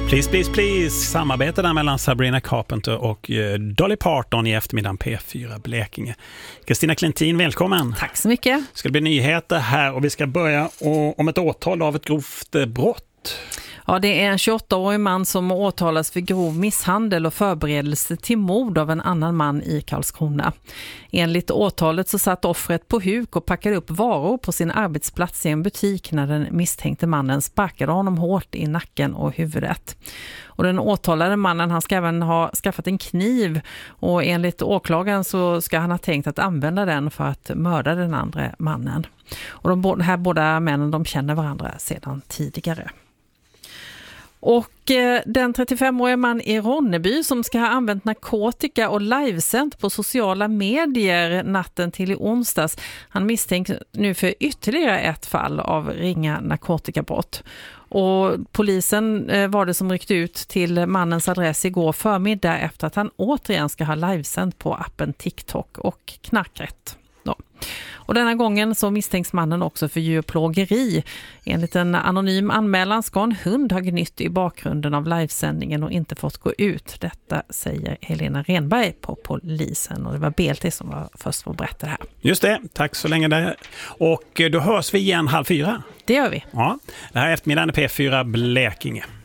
Please, please, please. Samarbete där mellan Sabrina Carpenter och Dolly Parton i eftermiddagen P4 Blekinge. Kristina Klentin, välkommen. Tack så mycket. Det ska bli nyheter här och vi ska börja om ett åtal av ett grovt brott. Ja, det är en 28-årig man som åtalas för grov misshandel och förberedelse till mord av en annan man i Karlskrona. Enligt åtalet så satt offret på huk och packade upp varor på sin arbetsplats i en butik när den misstänkte mannen sparkade honom hårt i nacken och huvudet. Och den åtalade mannen, han ska även ha skaffat en kniv och enligt åklagaren så ska han ha tänkt att använda den för att mörda den andra mannen. Och de här båda männen, de känner varandra sedan tidigare. Och den 35-åriga man i Ronneby som ska ha använt narkotika och livesänt på sociala medier natten till i onsdags. Han misstänks nu för ytterligare ett fall av ringa narkotikabrott. Och polisen var det som ryckte ut till mannens adress igår förmiddag efter att han återigen ska ha livesänt på appen TikTok och knarkrätt. Ja. Och denna gången så misstänks mannen också för djurplågeri. Enligt en anonym anmälan ska en hund ha gnytt i bakgrunden av livesändningen och inte fått gå ut. Detta säger Helena Renberg på polisen och det var BLT som var först att berätta det här. Just det, tack så länge där. Och då hörs vi igen 3:30. Det gör vi. Ja, det här är eftermiddagen P4 Blekinge.